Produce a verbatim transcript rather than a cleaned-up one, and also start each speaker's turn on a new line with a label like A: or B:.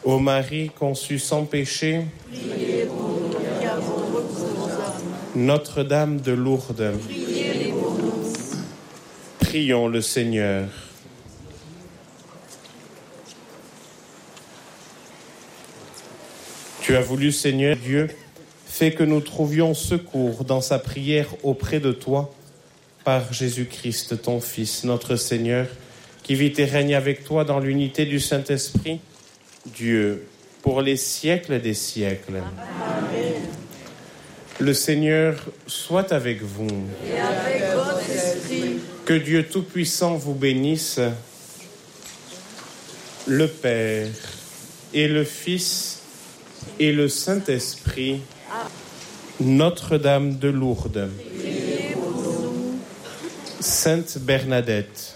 A: Ô Marie conçue sans péché,
B: priez pour nous qui avons recours aux âmes.
A: Notre-Dame de Lourdes,
B: Priez pour nous.
A: prions le Seigneur. Tu as voulu, Seigneur Dieu, fais que nous trouvions secours dans sa prière auprès de toi, par Jésus-Christ, ton Fils, notre Seigneur, qui vit et règne avec toi dans l'unité du Saint-Esprit, Dieu, pour les siècles des siècles.
B: Amen.
A: Le Seigneur soit avec vous.
B: Et avec votre esprit,
A: Que Dieu Tout-Puissant vous bénisse, le Père et le Fils et le Saint-Esprit. Notre-Dame de Lourdes,
B: priez pour nous.
A: Sainte Bernadette,